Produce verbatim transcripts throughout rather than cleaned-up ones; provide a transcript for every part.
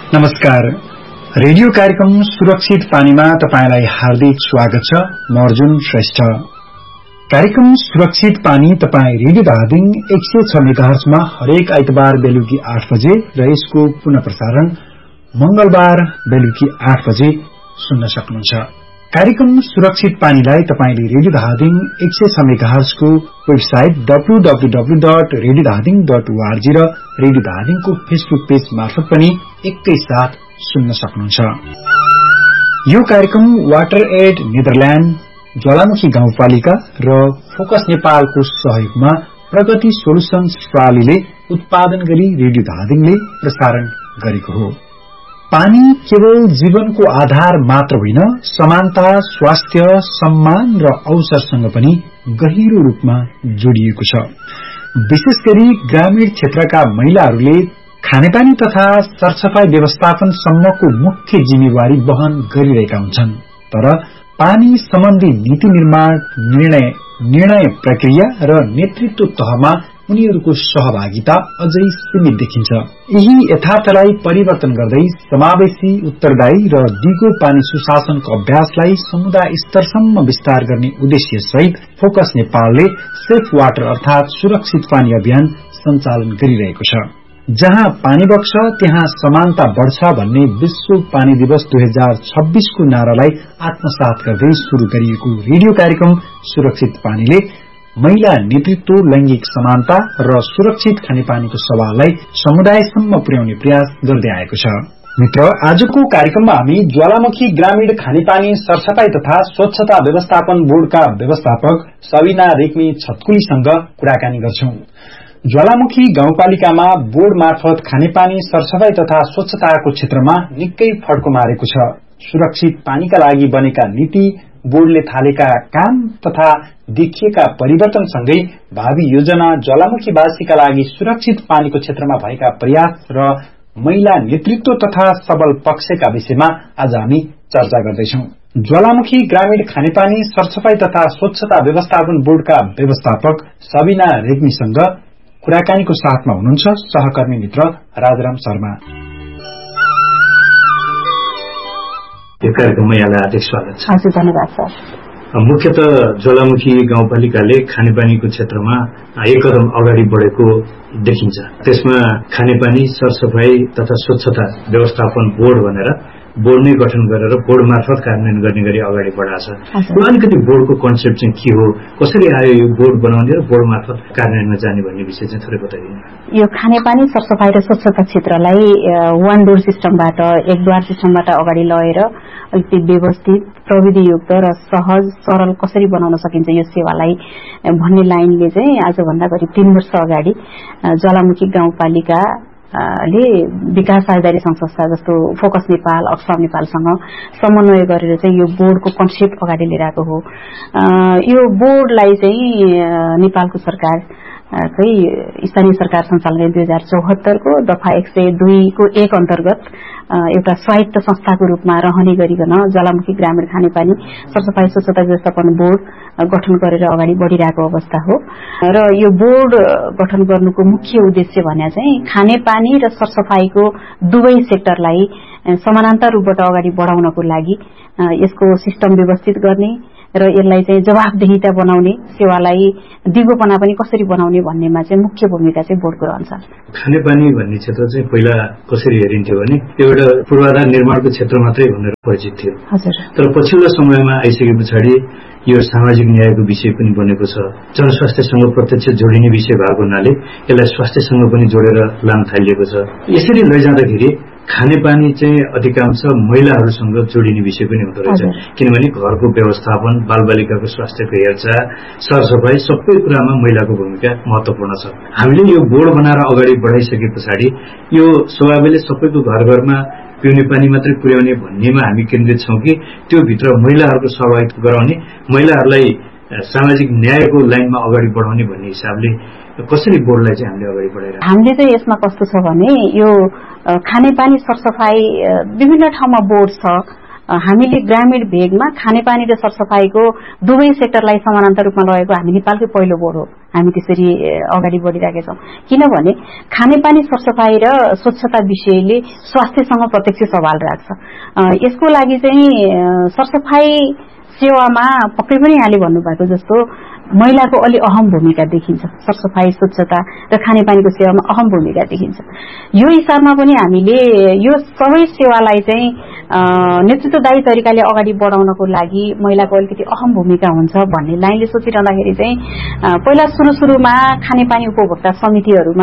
नमस्कार। रेडियो कार्यक्रम सुरक्षित पानीमा तपाईलाई हार्दिक स्वागत छ। म अर्जुन श्रेष्ठ। कार्यक्रम सुरक्षित पानी तपाई रेडियो धादिङ एक सय छ मेगाहर्जमा हरेक आइतबार बेलुकी आठ बजे र यसको पुनः प्रसारण मंगलबार बेलुकी आठ बजे सुन्न सक्नुहुन्छ। कार्यक्रम सुरक्षित पानीलाई तपाईले रेडियो धादिङ एक सय छ मेगाहर्जको website W W W dot radio Dhading dot ORG र रेडियो धादिङको फेसबुक पेज मार्फत पनि एकैसाथ सुन्न सक्नुहुन्छ। यो कार्यक्रम वाटर एड नेदरल्याण्ड, ज्वालामुखी गाउँपालिका र फोकस नेपालको सहयोगमा प्रगति सोलुसन्स प्रणालीले उत्पादन गरी रेडियो धादिङले प्रसारण गरेको हो। पानी केवल जीवनको आधार मात्र होइन, समानता, स्वास्थ्य, सम्मान र अवसरसँग पनि गहिरो रूपमा जोडिएको छ। विशेष गरी ग्रामीण क्षेत्रका महिलाहरूले खानेपानी तथा सरसफाई व्यवस्थापन सम्मको मुख्य जिम्मेवारी वहन गरिरहेका हुन्छन्। तर पानी सम्बन्धी नीति निर्माण, निर्णय निर्णय प्रक्रिया र नेतृत्व तहमा उनीहरूको सहभागिता अझै सीमित देखिन्छ। यही यथार्थलाई परिवर्तन गर्दै समावेशी, उत्तरदायी र दिगो पानी सुशासनको अभ्यासलाई समुदाय स्तरसम्म विस्तार गर्ने उद्देश्य सहित फोकस नेपालले सेफ वाटर अर्थात सुरक्षित पानी अभियान सञ्चालन गरिरहेको छ। जहाँ पानी बग्छ त्यहाँ समानता बढ्छ भन्ने विश्व पानी दिवस दुई हजार छब्बीस को नारालाई आत्मसात गर्दै शुरू गरिएको रेडियो कार्यक्रम सुरक्षित पानीले महिला नेतृत्व, लैंगिक समानता र सुरक्षित खानेपानीको सवाललाई समुदायसम्म पुर्याउने प्रयास गर्दै आएको छ। मित्र, आजको कार्यक्रममा हामी ज्वालामुखी ग्रामीण खानेपानी सरसफाई तथा स्वच्छता व्यवस्थापन बोर्डका व्यवस्थापक सबिना रेग्मी छतकुलीसँग कुराकानी गर्छौं। ज्वालामुखी गाउँपालिकामा बोर्ड मार्फत खानेपानी सरसफाई तथा स्वच्छताको क्षेत्रमा निकै फड्को मारेको छ। सुरक्षित पानीका लागि बनेका नीति, बोर्डले थालेका काम तथा देखिएका परिवर्तनसँगै भावी योजना, ज्वालामुखीवासीका लागि सुरक्षित पानीको क्षेत्रमा भएका प्रयास र महिला नेतृत्व तथा सबल पक्षका विषयमा आज हामी चर्चा गर्दैछौं। ज्वालामुखी ग्रामीण खानेपानी सरसफाई तथा स्वच्छता व्यवस्थापन बोर्डका व्यवस्थापक सबिना रेग्मीसँग कुराकानीको साथमा हुनुहुन्छ सहकर्मी मित्र राजराम शर्मा। यो कार्यक्रममा यहाँलाई हार्दिक स्वागत छ। हजुर, धन्यवाद सर। मुख्यतः ज्वालामुखी गाउँपालिकाले खानेपानीको क्षेत्रमा एक कदम अगाडि बढेको देखिन्छ। त्यसमा खानेपानी सरसफाई तथा स्वच्छता व्यवस्थापन बोर्ड भनेर बोर्ड नै गठन गरेर बोर्ड मार्फत कार्यान्वयन गर्ने गरी अगाडि बढाएको छ। यो अलिकति बोर्डको कन्सेप्ट चाहिँ के हो, कसरी आयो यो बोर्ड बनाउने र बोर्ड मार्फत कार्यान्वयनमा जाने भन्ने विषय चाहिँ थोरै बताइदिनु। यो खानेपानी सरसफाई र स्वच्छता क्षेत्रलाई वान डोर सिस्टमबाट, एक द्वार सिस्टमबाट अगाडि लगेर अलिकति व्यवस्थित, प्रविधियुक्त र सहज सरल कसरी बनाउन सकिन्छ यो सेवालाई भन्ने लाइनले चाहिँ आजभन्दा करिब तीन वर्ष अगाडि ज्वालामुखी गाउँपालिका ले विकास साझेदारी संघ संस्था जस्तो फोकस नेपाल, अक्सफाम नेपालसँग समन्वय गरेर चाहिँ यो बोर्डको कन्सेप्ट अगाडि लिएर आएको हो। यो बोर्डलाई चाहिँ नेपालको सरकार कै स्थानीय सरकार सञ्चालन दुई हजार चौहत्तरको दफा एक सय दुईको एक अन्तर्गत एउटा स्वायत्त संस्थाको रूपमा रहने गरिकन ज्वालामुखी ग्रामीण खानेपानी सरसफाई स्वच्छता व्यवस्थापन बोर्ड गठन गरेर अगाडि बढिरहेको अवस्था हो। र यो बोर्ड गठन गर्नुको मुख्य उद्देश्य भने चाहिँ खानेपानी र सरसफाईको दुवै सेक्टरलाई समानान्तर रूपबाट अगाडि बढाउनको लागि यसको सिस्टम व्यवस्थित गर्ने र यसलाई चाहिँ जवाफदेहिता बनाउने, सेवालाई दिगोपना पनि कसरी बनाउने भन्नेमा चाहिँ मुख्य भूमिका चाहिँ बोर्डको रहन्छ। खानेपानी भन्ने क्षेत्र चाहिँ पहिला कसरी हेरिन्थ्यो भने एउटा पूर्वाधार निर्माणको क्षेत्र मात्रै भनेर परिचित थियो। हजुर। तर पछिल्लो समयमा आइसके पछाडि यो सामाजिक न्यायको विषय पनि बनेको छ। जनस्वास्थ्यसँग प्रत्यक्ष जोडिने विषय भएको हुनाले यसलाई स्वास्थ्यसँग पनि जोडेर लान थालिएको छ। यसरी लैजाँदाखेरि खानेपानी चाहिँ अधिकांश महिलाहरूसँग जोडिने विषय पनि हुँदो रहेछ। किनभने घरको व्यवस्थापन, बालबालिकाको स्वास्थ्यको हेरचाह, सरसफाई सबै कुरामा महिलाको भूमिका महत्वपूर्ण छ। हामीले यो बोर्ड बनाएर अगाडि बढाइसके पछाडि यो स्वभावले सबैको घर घरमा पिउने पानी मात्रै पुर्याउने भन्नेमा हामी केन्द्रित छौं कि त्यो भित्र महिलाहरूको सहभागिता गराउने, महिलाहरूलाई सामाजिक न्यायको लाइनमा अगाडि बढाउने भन्ने हिसाबले कसरी बोर्डलाई चाहिँ हामीले अगाडि बढाइरहेको हामीले चाहिँ यसमा कस्तो छ भने यो खानेपानी सरसफाई विभिन्न ठाउँमा बोर्ड छ, हामीले ग्रामीण भेगमा खानेपानी र सरसफाईको दुवै सेक्टरलाई समानान्तर रूपमा लगेको हामी नेपालकै पहिलो बोर्ड हो। हामी त्यसरी अगाडि बढिरहेका छौं किनभने खानेपानी सरसफाई र स्वच्छता विषयले स्वास्थ्यसँग प्रत्यक्ष सवाल राख्छ। यसको लागि चाहिँ सरसफाई सेवामा पक्कै पनि यहाँले भन्नुभएको जस्तो महिलाको अलि अहम भूमिका देखिन्छ। सरसफाई स्वच्छता र खानेपानीको सेवामा अहम भूमिका देखिन्छ। यो हिसाबमा पनि हामीले यो सबै सेवालाई चाहिँ नेतृत्वदायी तरिकाले अगाडि बढाउनको लागि महिलाको अलिकति अहम भूमिका हुन्छ भन्ने लाइनले सोचिरहँदाखेरि चाहिँ पहिला सुरु सुरुमा खानेपानी उपभोक्ता समितिहरूमा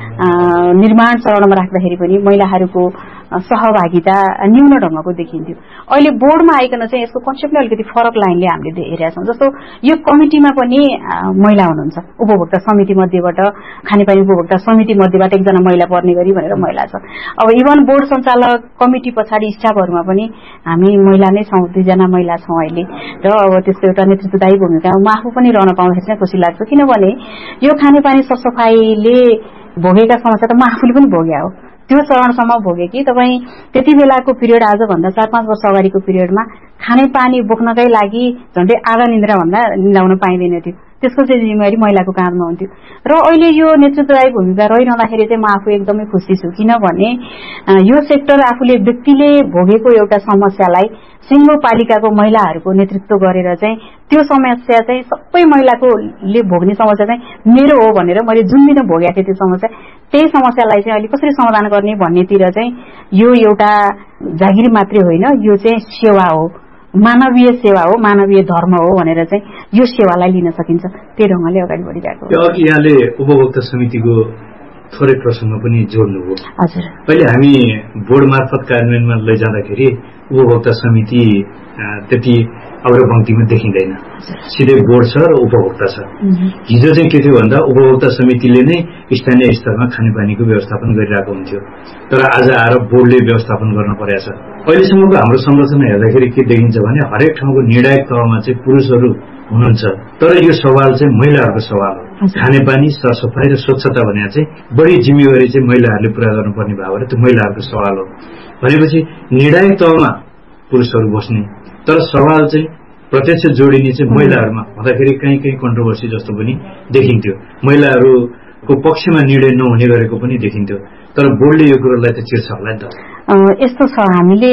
निर्माण चरणमा राख्दाखेरि पनि महिलाहरूको सहभागिता न्यून ढंगको देखिन्थ्यो। अहिले बोर्डमा आइकन चाहिँ यसको कन्सेप्टले अलिकति फरक लाइनले हामीले हेरेका छौं। जस्तो यो कमिटीमा पनि महिला हुनुहुन्छ, उपभोक्ता समिति मध्येबाट खानेपानी उपभोक्ता समिति मध्येबाट एकजना महिला पर्ने गरी भनेर महिला छ। अब इभन बोर्ड सञ्चालक कमिटी पछाडि स्टाफहरूमा पनि हामी महिला नै छौं, दुईजना महिला छौं अहिले र अब त्यसको एउटा नेतृत्वदायी भूमिका म आफू पनि रहन पाउँदाखेरि चाहिँ खुसी लाग्छ किनभने यो खानेपानी सरसफाईले भोगेका समस्या त म आफूले पनि भोगे हो। त्यो चरणसम्म भोगे कि तपाईँ त्यति बेलाको पिरियड आजभन्दा चार पाँच वर्ष अगाडिको पिरियडमा खानेपानी बोक्नकै लागि झन्डै आधा निन्द्रा भन्दा निदाउन पाइँदैन थियो। त्यसको चाहिँ जिम्मेवारी महिलाको काँधमा हुन्थ्यो र अहिले यो नेतृत्वदायी भूमिका रहिरहँदाखेरि चाहिँ म आफू एकदमै खुसी छु किनभने यो सेक्टर आफूले व्यक्तिले भोगेको एउटा समस्यालाई सिंहपालिकाको महिलाहरूको नेतृत्व गरेर चाहिँ त्यो समस्या चाहिँ सबै महिलाकोले भोग्ने समस्या चाहिँ मेरो हो भनेर मैले जुन दिन भोगेको थिएँ त्यो समस्या त्यही समस्यालाई चाहिँ अहिले कसरी समाधान गर्ने भन्नेतिर चाहिँ यो एउटा जागिर मात्रै होइन, यो चाहिँ सेवा हो, मानवीय सेवा हो, मानवीय धर्म हो भनेर चाहिँ यो सेवालाई लिन सकिन्छ। त्यो ढंगले अगाडि बढिरहेको हो। अघि यहाँले उपभोक्ता समितिको थोरै प्रसङ्ग पनि जोड्नुभयो। हजुर, अहिले हामी बोर्ड मार्फत कार्यान्वयनमा लैजाँदाखेरि उपभोक्ता समिति त्यति अग्रपंक्तिमा देखिँदैन, सिधै बोर्ड छ र उपभोक्ता छ। हिजो चाहिँ के थियो भन्दा उपभोक्ता समितिले नै स्थानीय स्तरमा खानेपानीको व्यवस्थापन गरिरहेको हुन्थ्यो, तर आज आएर बोर्डले व्यवस्थापन गर्न परेको छ। अहिलेसम्मको हाम्रो संरचना हेर्दाखेरि के देखिन्छ भने हरेक ठाउँको निर्णायक तहमा चाहिँ पुरुषहरू हुनुहुन्छ, तर यो सवाल चाहिँ महिलाहरूको सवाल हो। खानेपानी सरसफाई र स्वच्छता भने चाहिँ बढी जिम्मेवारी चाहिँ महिलाहरूले पूरा गर्नुपर्ने भयो भने त्यो महिलाहरूको सवाल हो। भनेपछि निर्णायक तहमा पुरुषहरू बस्ने तर सवाल चाहिँ प्रत्यक्ष जोडिने चाहिँ महिलाहरूमा हुँदाखेरि कहीँ कहीँ कन्ट्रोभर्सी जस्तो पनि देखिन्थ्यो, महिलाहरूको पक्षमा निर्णय नहुने गरेको पनि देखिन्थ्यो। तर बोर्डले यो कुरोलाई त चिर्छ होला नि त। यस्तो छ, हामीले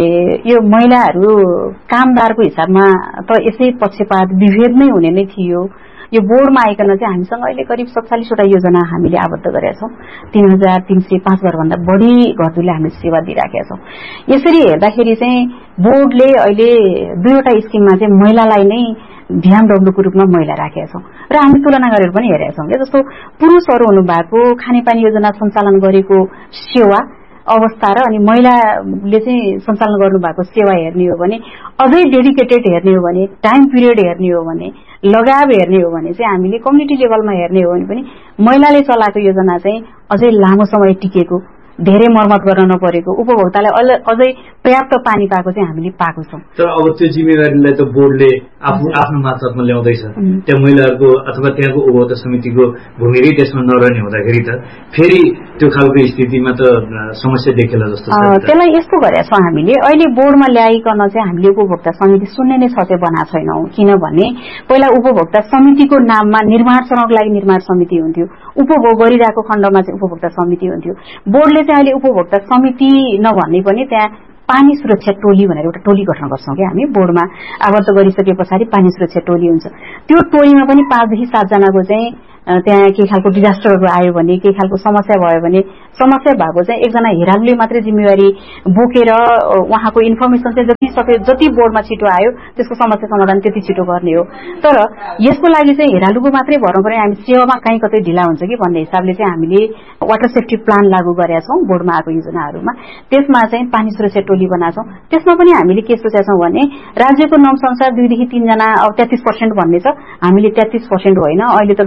यो महिलाहरू कामदारको हिसाबमा त यसै पक्षपात विभेद नै हुने नै थियो। यो बोर्डमा आइकन चाहिँ हामीसँग अहिले करिब सत्तालीसवटा योजना हामीले आबद्ध गरेका छौं। तीन हजार तीन सय पाँच घरभन्दा बढी घरधुरीले हामीले सेवा दिइराखेका छौं। यसरी हेर्दाखेरि चाहिँ बोर्डले अहिले दुईवटा स्किममा चाहिँ महिलालाई नै ध्यान दग्लोको रूपमा महिला राखेका छौं र हामी तुलना गरेर पनि हेरेका छौं। जस्तो पुरुषहरू हुनुभएको खानेपानी योजना सञ्चालन गरेको सेवा अवस्था र अनि महिलाले चाहिँ सञ्चालन गर्नुभएको सेवा हेर्ने हो भने, अझै डेडिकेटेड हेर्ने हो भने, टाइम पिरियड हेर्ने हो भने, लगाव हेर्ने हो भने चाहिँ हामीले कम्युनिटी लेभलमा हेर्ने हो भने पनि महिलाले चलाएको योजना चाहिँ अझै लामो समय टिकेको, धेरै मर्मत गर्न नपरेको, उपभोक्तालाई अझै पर्याप्त पानी पाएको चाहिँ हामीले पाएको छौं। तर अब त्यो जिम्मेवारीलाई त बोर्डले आफू आफ्नो मार्फतमा ल्याउँदैछ, त्यहाँ महिलाहरूको अथवा त्यहाँको उपभोक्ता समितिको भूमिकै त्यसमा नरहने हुँदाखेरि त फेरि त्यो खालको स्थितिमा त समस्या देखेला जस्तो छ। त्यसलाई यस्तो गरेका छौं हामीले अहिले बोर्डमा ल्याइकन चाहिँ हामीले उपभोक्ता समिति शून्य नै सचेत बनाएको छैनौं किनभने पहिला उपभोक्ता समितिको नाममा निर्माण चरणको लागि निर्माण समिति हुन्थ्यो, उपभोग गरिरहेको खण्डमा चाहिँ उपभोक्ता समिति हुन्थ्यो। बोर्डले चाहिँ अहिले उपभोक्ता समिति नभन्ने पनि त्यहाँ पानी सुरक्षा टोली भनेर एउटा टोली गठन गर्छौं कि हामी बोर्डमा आबद्ध गरिसके पछाडि पानी सुरक्षा टोली हुन्छ। त्यो टोलीमा पनि पाँचदेखि सातजनाको चाहिँ त्यहाँ केही खालको डिजास्टरहरू आयो भने, केही खालको समस्या भयो भने समस्या भएको चाहिँ एकजना हेरालुले मात्रै जिम्मेवारी बोकेर उहाँको इन्फर्मेसन चाहिँ जति सके जति बोर्डमा छिटो आयो त्यसको समस्या समाधान त्यति छिटो गर्ने हो। तर यसको लागि चाहिँ हेरालुको मात्रै भर्नु पर्ने, हामी सेवामा कहीँ कतै ढिला हुन्छ कि भन्ने हिसाबले चाहिँ हामीले वाटर सेफ्टी प्लान लागू गरेका छौं बोर्डमा आएको योजनाहरूमा। त्यसमा चाहिँ पानी सुरक्षा टोली बनाएको छौं। त्यसमा पनि हामीले के सोचेका छौं भने राज्यको नम्स अनुसार दुईदेखि तीनजना अब तेत्तीस पर्सेन्ट भन्ने छ, हामीले तेत्तीस पर्सेन्ट होइन, अहिले त ग्राफमेट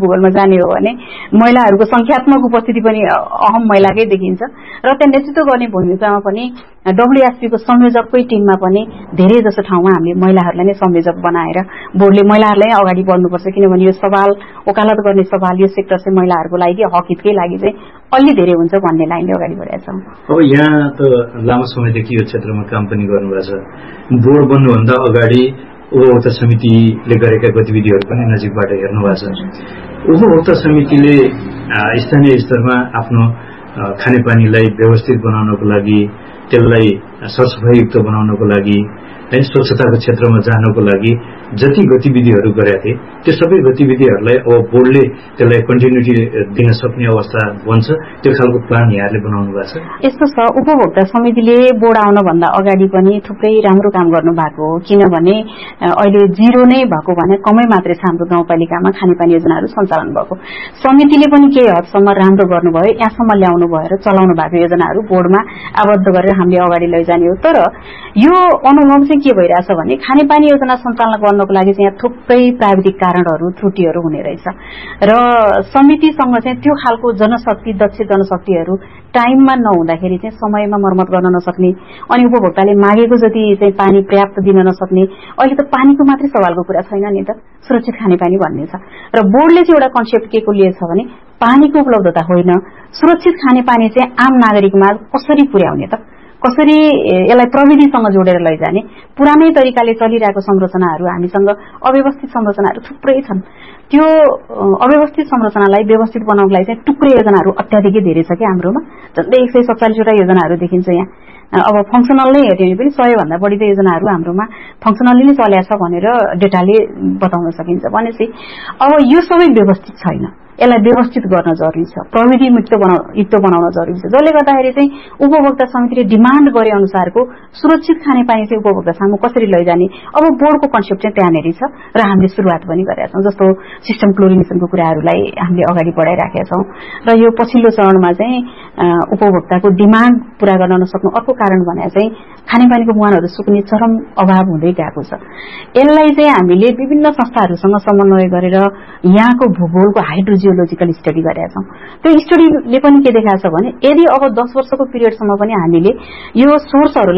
भूगोलमा जाने हो भने महिलाहरूको संख्यात्मक उपस्थिति पनि अहम महिलाकै देखिन्छ र त्यहाँ नेतृत्व गर्ने भूमिकामा पनि डब्ल्युएसपीको संयोजककै टिममा पनि धेरै जसो ठाउँमा हामीले महिलाहरूलाई नै संयोजक बनाएर बोर्डले महिलाहरूलाई अगाडि बढ्नुपर्छ किनभने यो सवाल वकालत गर्ने सवाल यो सेक्टर चाहिँ महिलाहरूको लागि हक हितकै लागि चाहिँ अलि धेरै हुन्छ भन्ने लाइनले अगाडि बढेका छौँ। अब यहाँ त लामो समयदेखि यो क्षेत्रमा काम पनि गर्नुभएको छ। बोर्ड बन्नुभन्दा अगाडि उपभोक्ता समितिले गरेका गतिविधिहरू पनि नजिकबाट हेर्नु भएको छ। उपभोक्ता समितिले स्थानीय स्तरमा आफ्नो खानेपानीलाई व्यवस्थित बनाउनको लागि, त्यसलाई सरसफाइयुक्त बनाउनको लागि, स्वच्छताको क्षेत्रमा जानको लागि जति गतिविधिहरू गरेका थिए त्यो सबै गतिविधिहरूलाई अब बोर्डले त्यसलाई कन्टिन्युटी दिन सक्ने अवस्था बन्छ, त्यो खालको प्लान यहाँले बनाउनु भएको छ। यस्तो छ, उपभोक्ता समितिले बोर्ड आउनभन्दा अगाडि पनि थुप्रै राम्रो काम गर्नु भएको हो। किनभने अहिले जिरो नै भएको भने कमै मात्रै छ हाम्रो गाउँपालिकामा खानेपानी योजनाहरू सञ्चालन भएको। समितिले पनि केही हदसम्म राम्रो गर्नुभयो, यहाँसम्म ल्याउनु भयो र चलाउनु भएको योजनाहरू बोर्डमा आबद्ध गरेर हामीले अगाडि लैजाने हो। तर यो अनुभव चाहिँ के भइरहेछ भने खानेपानी योजना सञ्चालन गर्नको लागि चाहिँ यहाँ थुप्रै प्राविधिक कारणहरू त्रुटिहरू हुने रहेछ र समितिसँग चाहिँ त्यो खालको जनशक्ति दक्ष जनशक्तिहरू टाइममा नहुँदाखेरि चाहिँ समयमा मर्मत गर्न नसक्ने अनि उपभोक्ताले मागेको जति चाहिँ पानी पर्याप्त दिन नसक्ने। अहिले त पानीको मात्रै सवालको कुरा छैन नि त, सुरक्षित खानेपानी भन्ने छ र बोर्डले चाहिँ एउटा कन्सेप्ट के को लिएछ भने पानीको उपलब्धता होइन, सुरक्षित खानेपानी चाहिँ आम नागरिकमा कसरी पुर्याउने त, कसरी यसलाई प्रविधिसँग जोडेर लैजाने। पुरानै तरिकाले चलिरहेको संरचनाहरू हामीसँग अव्यवस्थित संरचनाहरू थुप्रै छन्, त्यो अव्यवस्थित संरचनालाई व्यवस्थित बनाउनको लागि चाहिँ टुक्रे योजनाहरू अत्याधिकै धेरै छ कि हाम्रोमा। झन्डै एक सय सत्तालिसवटा योजनाहरू देखिन्छ यहाँ। अब फङ्सनल नै हेर्यो भने पनि सय भन्दा बढी त योजनाहरू हाम्रोमा फङ्सनली नै चलेको छ भनेर डेटाले बताउन सकिन्छ। भनेपछि अब यो सबै व्यवस्थित छैन, यसलाई व्यवस्थित गर्न जरुरी छ, प्रविधि मुक्त बनाउन युक्त बनाउन जरुरी छ, जसले गर्दाखेरि चाहिँ उपभोक्ता समितिले डिमान्ड गरे अनुसारको सुरक्षित खानेपानी चाहिँ उपभोक्ता सामु कसरी लैजाने। अब बोर्डको कन्सेप्ट चाहिँ त्यहाँनेर छ र हामीले सुरुवात पनि गरेका छौँ। जस्तो सिस्टम क्लोरिनेसनको कुराहरूलाई हामीले अगाडि बढाइराखेका छौँ र यो पछिल्लो चरणमा चाहिँ उपभोक्ताको डिमान्ड पूरा गर्न नसक्नु अर्को कारण भने चाहिँ खानेपानीको मुहानहरू सुक्ने चरम अभाव हुँदै गएको छ। यसलाई चाहिँ हामीले विभिन्न संस्थाहरूसँग समन्वय गरेर यहाँको भूगोलको हाइड्रोजियोलोजिकल स्टडी गरेका छौँ। त्यो स्टडीले पनि के देखाएको छ भने यदि अब दस वर्षको पिरियडसम्म पनि हामीले यो सोर्सहरूलाई